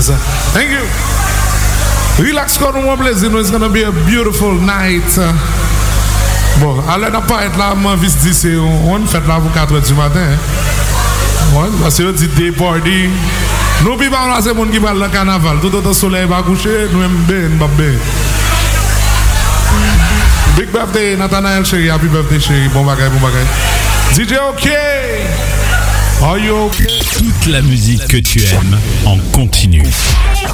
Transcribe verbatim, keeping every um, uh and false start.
Yes, sir. Thank you. Relax, comme on plaisir. It's gonna be a beautiful night. Bon, alors n'a pas être là, moi, vis dit c'est on fait là pour quatre heures du matin. Ouais, parce que dit day party. Nous vivons là, c'est monde qui parle le carnaval. Tout le soleil va coucher, nous aimons bien, nous bien. Big birthday, Nathanael chéri, happy birthday chéri, bon bagay, bon bagay. D J OK. Are you okay? Toute la musique que tu aimes en continu.